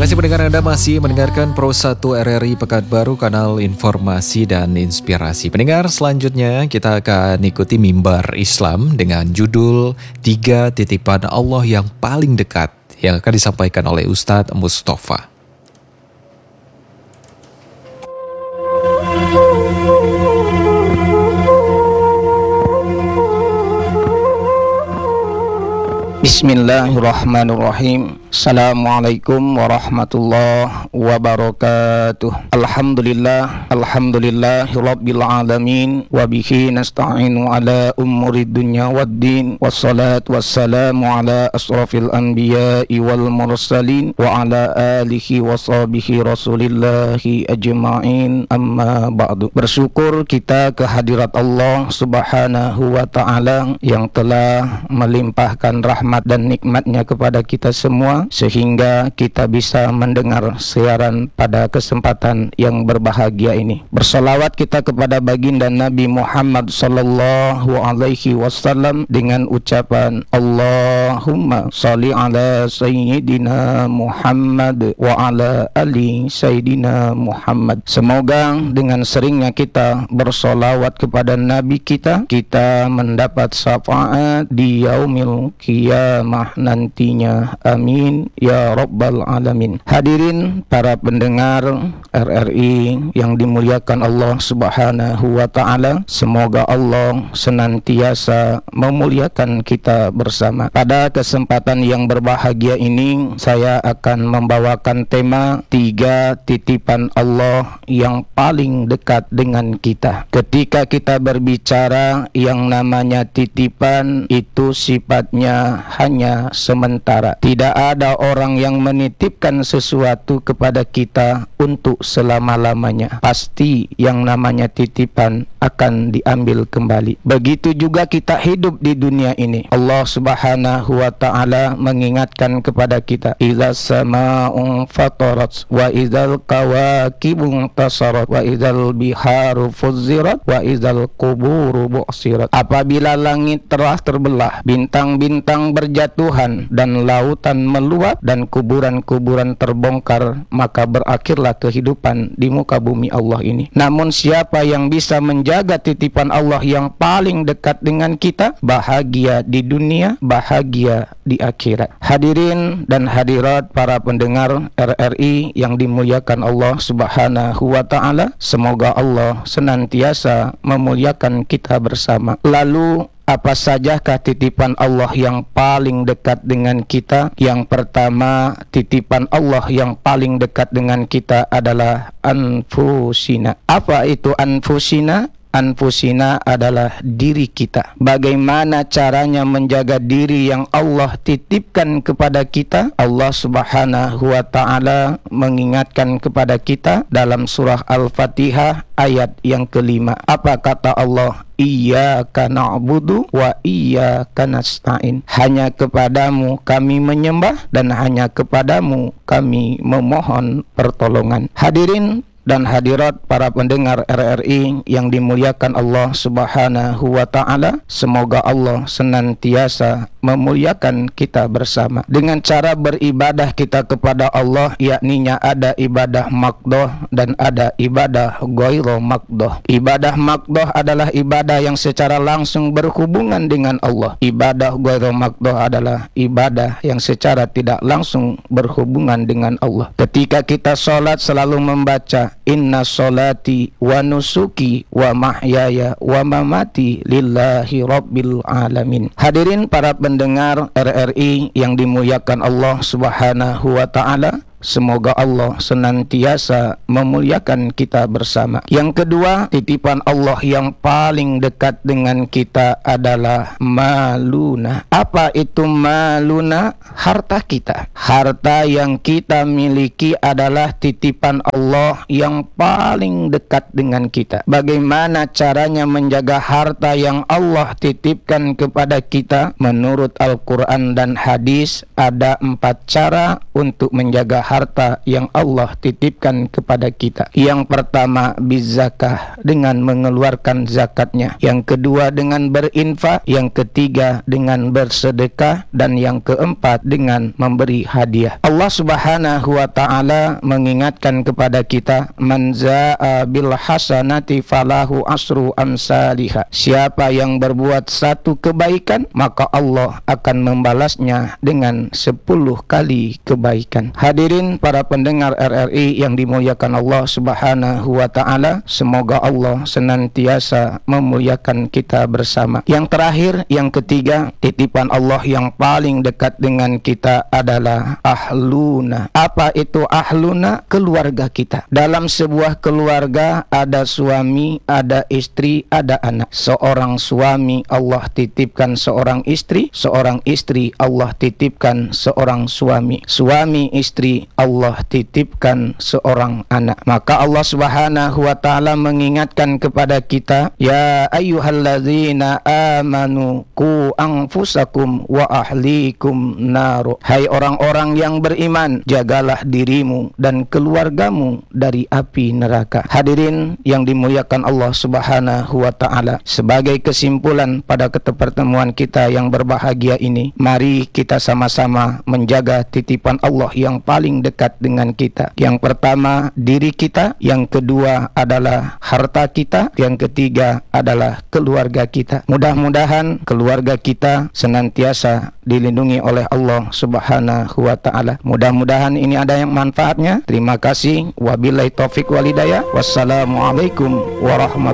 kasih pendengar, Anda masih mendengarkan Pro 1 RRI Pekanbaru, kanal informasi dan inspirasi. Pendengar, selanjutnya kita akan ikuti Mimbar Islam dengan judul 3 Titipan Allah yang Paling Dekat yang akan disampaikan oleh Ustadz Mustafa. Bismillahirrahmanirrahim. Assalamualaikum warahmatullahi wabarakatuh. Alhamdulillahirabbil alamin wa bihi nasta'inu ala umuri dunya waddin. Wassalatu wassalamu ala asrafil anbiya'i wal mursalin wa ala alihi wa sahbihi rasulillahi ajma'in. Amma ba'du. Bersyukur kita kehadirat Allah Subhanahu wa ta'ala yang telah melimpahkan rahmat dan nikmatnya kepada kita semua, sehingga kita bisa mendengar siaran pada kesempatan yang berbahagia ini. Bersolawat kita kepada baginda Nabi Muhammad sallallahu alaihi wasallam dengan ucapan Allahumma sholli ala sayyidina Muhammad wa ala ali sayyidina Muhammad. Semoga dengan seringnya kita bersolawat kepada Nabi kita mendapat syafaat di yaumil qiyamah nantinya. Amin ya rabbal alamin. Hadirin para pendengar RRI yang dimuliakan Allah Subhanahu wa ta'ala, semoga Allah senantiasa memuliakan kita bersama. Pada kesempatan yang berbahagia ini, saya akan membawakan tema 3 titipan Allah yang paling dekat dengan kita. Ketika kita berbicara yang namanya titipan, itu sifatnya hanya sementara. Tidak ada orang yang menitipkan sesuatu kepada kita untuk selama-lamanya. Pasti yang namanya titipan akan diambil kembali. Begitu juga kita hidup di dunia ini. Allah Subhanahu wa ta'ala mengingatkan kepada kita, idzas sama'un fatarat wa idzal kawakibun tasarat wa idzal biharu fuzzirat wa idzal quburu bu'sirat. Apabila langit telah terbelah, bintang-bintang berjatuhan dan lautan meluap dan kuburan-kuburan terbongkar, maka berakhirlah kehidupan di muka bumi Allah ini. Namun siapa yang bisa menjaga titipan Allah yang paling dekat dengan kita, bahagia di dunia, bahagia di akhirat. Hadirin dan hadirat para pendengar RRI yang dimuliakan Allah Subhanahu wa ta'ala, semoga Allah senantiasa memuliakan kita bersama. Lalu apa sajakah titipan Allah yang paling dekat dengan kita? Yang pertama, titipan Allah yang paling dekat dengan kita adalah anfusina. Apa itu anfusina? Anfusina adalah diri kita. Bagaimana caranya menjaga diri yang Allah titipkan kepada kita? Allah Subhanahu wa ta'ala mengingatkan kepada kita dalam surah Al-Fatihah ayat yang kelima. Apa kata Allah? Iyyaka na'budu wa iyyaka nasta'in. Hanya kepadamu kami menyembah dan hanya kepadamu kami memohon pertolongan. Hadirin dan hadirat para pendengar RRI yang dimuliakan Allah Subhanahu wa ta'ala, semoga Allah senantiasa memuliakan kita bersama. Dengan cara beribadah kita kepada Allah, yakninya ada ibadah maqdoh dan ada ibadah ghairu maqdoh. Ibadah maqdoh adalah ibadah yang secara langsung berhubungan dengan Allah. Ibadah ghairu maqdoh adalah ibadah yang secara tidak langsung berhubungan dengan Allah. Ketika kita sholat selalu membaca inna sholati wa nusuki wa mahyaya wa mamati lillahi rabbil alamin. Hadirin para pendengar RRI yang dimuliakan Allah Subhanahu wa ta'ala, semoga Allah senantiasa memuliakan kita bersama. Yang kedua, titipan Allah yang paling dekat dengan kita adalah maluna. Apa itu maluna? Harta kita. Harta yang kita miliki adalah titipan Allah yang paling dekat dengan kita. Bagaimana caranya menjaga harta yang Allah titipkan kepada kita? Menurut Al-Quran dan hadis, ada 4 cara untuk menjaga harta harta yang Allah titipkan kepada kita. Yang pertama bizakah, dengan mengeluarkan zakatnya. Yang kedua dengan berinfak. Yang ketiga dengan bersedekah. Dan yang keempat dengan memberi hadiah. Allah Subhanahu wa ta'ala mengingatkan kepada kita, man za'a bil hasanati falahu asru amsalihha. Siapa yang berbuat satu kebaikan, maka Allah akan membalasnya dengan 10 kali kebaikan. Hadirin para pendengar RRI yang dimuliakan Allah Subhanahu wa ta'ala, semoga Allah senantiasa memuliakan kita bersama. Yang terakhir, yang ketiga, titipan Allah yang paling dekat dengan kita adalah ahluna. Apa itu ahluna? Keluarga kita. Dalam sebuah keluarga ada suami, ada istri, ada anak. Seorang suami Allah titipkan seorang istri Allah titipkan seorang suami. Suami istri Allah titipkan seorang anak. Maka Allah Subhanahu wa ta'ala mengingatkan kepada kita, ya ayyuhalladzina amanu qu anfusakum wa ahlikum naru. Hai orang-orang yang beriman, jagalah dirimu dan keluargamu dari api neraka. Hadirin yang dimuliakan Allah Subhanahu wa ta'ala, sebagai kesimpulan pada pertemuan kita yang berbahagia ini, mari kita sama-sama menjaga titipan Allah yang paling dekat dengan kita. Yang pertama diri kita, yang kedua adalah harta kita, yang ketiga adalah keluarga kita. Mudah-mudahan keluarga kita senantiasa dilindungi oleh Allah Subhanahu wa ta'ala. Mudah-mudahan ini ada yang manfaatnya. Terima kasih. Wabillahi taufik wal hidayah. Wassalamualaikum warahmatullahi